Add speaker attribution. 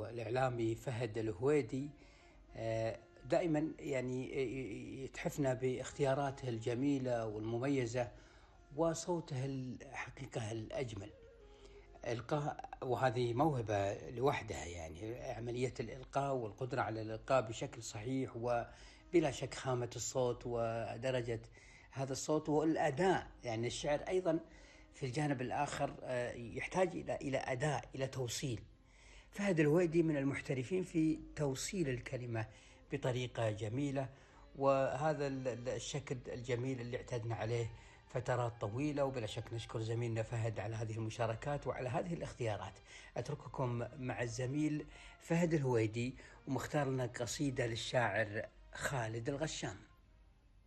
Speaker 1: والإعلامي فهد الهويدي دائما يعني يتحفنا باختياراته الجميلة والمميزة وصوته الحقيقة الأجمل. إلقاء، وهذه موهبة لوحدها، يعني عملية الإلقاء والقدرة على الإلقاء بشكل صحيح وبلا شك خامة الصوت ودرجة هذا الصوت والأداء. يعني الشعر أيضا في الجانب الآخر يحتاج إلى أداء، إلى توصيل. فهد الهويدي من المحترفين في توصيل الكلمة بطريقة جميلة، وهذا الشكل الجميل اللي اعتدنا عليه فترات طويلة. وبلا شك نشكر زميلنا فهد على هذه المشاركات وعلى هذه الاختيارات. أترككم مع الزميل فهد الهويدي ومختار لنا قصيدة للشاعر خالد الغشام.